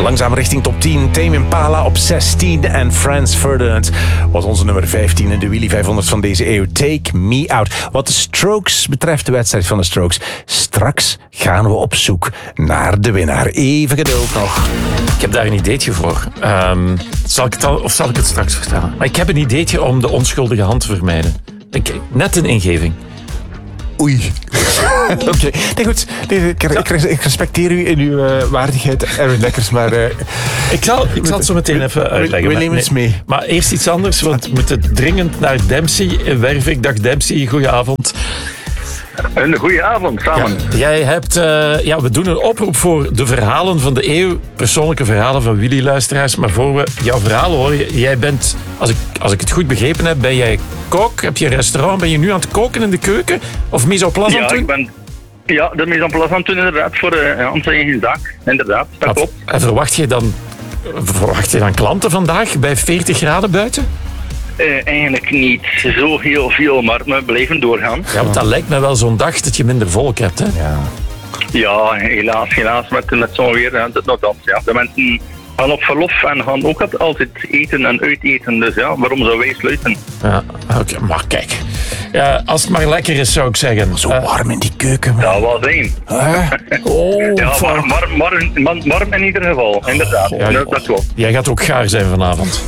Langzaam richting top 10. Tame Impala op 16 en Franz Ferdinand was onze nummer 15 in de Willy 500 van deze eeuw. Take Me Out. Wat de Strokes betreft, de wedstrijd van de Strokes. Straks gaan we op zoek naar de winnaar. Even geduld nog. Ik heb daar een ideetje voor. Zal ik het straks vertellen? Maar ik heb een ideetje om de onschuldige hand te vermijden. Net een ingeving. Oei. Oké. Nee, goed. Ik respecteer u in uw waardigheid, Erwin Dekkers, maar... Ik zal het zo meteen even uitleggen. We nemen het mee. Maar eerst iets anders, want we moeten dringend naar Dempsey in Werven. Dag Dempsey, goedenavond. Een goede avond samen. Ja, jij hebt... we doen een oproep voor de verhalen van de eeuw. Persoonlijke verhalen van Willy-luisteraars. Maar voor we jouw verhalen horen... Jij bent, als ik het goed begrepen heb, ben jij kok? Heb je een restaurant? Ben je nu aan het koken in de keuken? Of mise en place aan het doen? De mise en place aan het doen inderdaad. Voor onze eigen zaak. Inderdaad, dat klopt. En verwacht je dan klanten vandaag bij 40 graden buiten? Eigenlijk niet zo heel veel, maar we blijven doorgaan. Ja, want dat lijkt me wel zo'n dag dat je minder volk hebt, hè? Ja, helaas met zo'n weer. Ja. De mensen gaan op verlof en gaan ook altijd eten en uiteten. Dus ja, waarom zouden wij sluiten? Ja, oké, maar kijk. Ja, als het maar lekker is, zou ik zeggen. Zo warm in die keuken. Dat was één. Ja, warm in ieder geval, inderdaad. Ja, dat klopt. Jij gaat ook gaar zijn vanavond.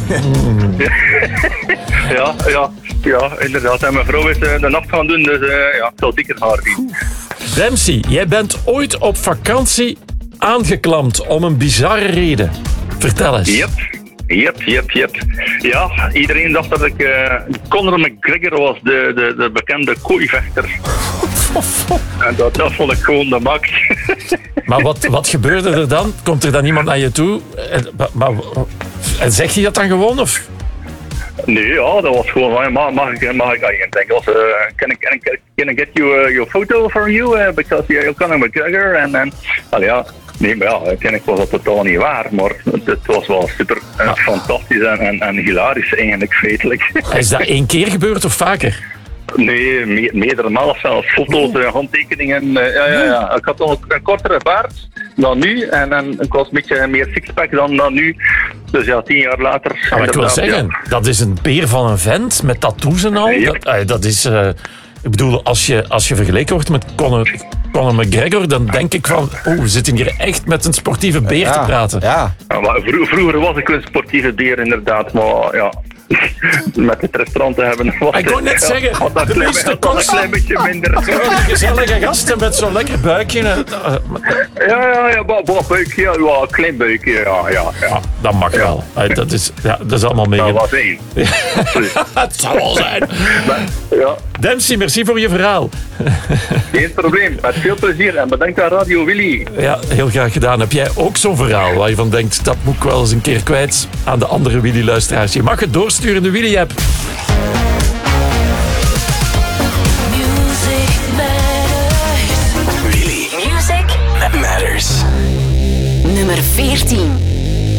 Ja, inderdaad. En mijn vrouw is de nacht gaan doen, dus het zal zeker haar zien. Dempsey, jij bent ooit op vakantie aangeklampt om een bizarre reden. Vertel eens. Yep. Ja, iedereen dacht dat ik Conor McGregor was, de bekende kooivechter. En dat vond ik gewoon de max. Maar wat gebeurde er dan? Komt er dan iemand naar je toe? En zegt hij dat dan gewoon? Of? Nee, ja, dat was gewoon, mag ik denk was, can I get your photo from you, because you're Conor McGregor, en ja. Nee, maar ja, ken ik was dat totaal niet waar, maar het was wel super fantastisch en hilarisch eigenlijk, feitelijk. Is dat 1 keer gebeurd of vaker? Nee, meerdere malen zelfs. Foto's, handtekeningen. Ja. Ik had nog een kortere baard dan nu en ik was een beetje meer sixpack dan nu. Dus ja, 10 jaar later. Maar ik wil zeggen, dat is een beer van een vent met tattoos en al. Ja. Dat is... ik bedoel, als je vergeleken wordt met Conor McGregor, dan denk ik van, we zitten hier echt met een sportieve beer te praten. Ja. Maar vroeger was ik een sportieve beer inderdaad, maar ja... Met het restaurant te hebben. Ik wou net zeggen, de meeste koks een klein beetje minder. Gezellige gasten met zo'n lekker buikje. Ja, buikje, ja, een klein buikje, ja. Dat mag wel. Dat is allemaal mee. Dat was één. Het zal wel zijn. Ja. Dempsey, merci voor je verhaal. Geen probleem, met veel plezier en bedankt aan Radio Willy. Ja, heel graag gedaan. Heb jij ook zo'n verhaal waar je van denkt, dat moet ik wel eens een keer kwijt aan de andere Willy-luisteraars? Je mag het doorsturen in de Willy-app. Music Matters. Nummer 14.